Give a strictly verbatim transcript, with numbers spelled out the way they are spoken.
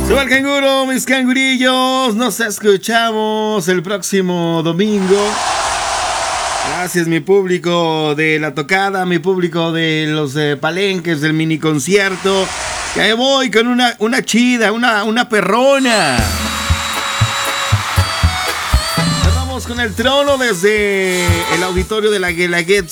Suba el canguro, mis cangurillos. Nos escuchamos el próximo domingo. Gracias, mi público de la tocada, mi público de los eh, palenques, del mini concierto. Que ahí voy con una, una chida, una, una perrona. Cerramos con el trono desde el auditorio de la Guelaguetza.